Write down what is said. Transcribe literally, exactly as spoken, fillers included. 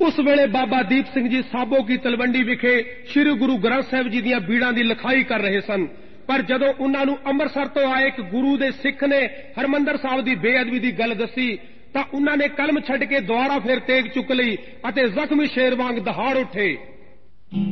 उस वेले बाबा दीप सिंह जी साबो की तलवंडी विखे श्री गुरु ग्रंथ साहिब जी दीआं बीड़ां दी लिखाई कर रहे सन। पर जदों उन्हां नूं अंमृतसर तो आए एक गुरु दे सिख ने हरमंदर साहिब दी बेअदबी दी गल दसी तां उन्हां ने कलम छड्ड के दुआरा फिर तेग चुक लई अते जख्मी शेर वांग दहाड़ उठे।